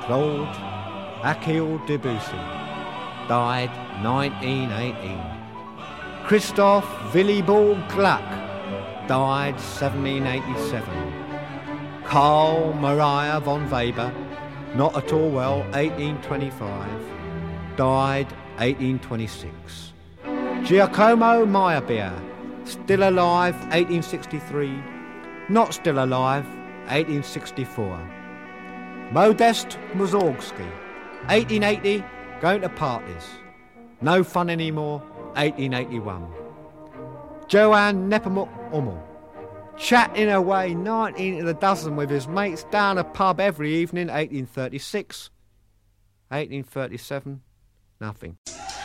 Claude Achille Debussy, died 1918. Christoph Willibald Gluck, died 1787. Carl Maria von Weber, not at all well, 1825, died 1826. Giacomo Meyerbeer, still alive, 1863, not still alive, 1864. Modest Mussorgsky, 1880, going to parties, no fun anymore, 1881. Johann Nepomuk Hummel, chatting away 19 to the dozen with his mates down a pub every evening, 1836. 1837, nothing.